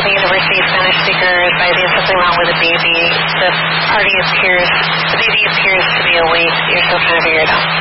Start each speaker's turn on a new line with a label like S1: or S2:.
S1: University Spanish speakers by the Assembly Mount with a baby. The baby appears to be awake. You're still trying to figure it out.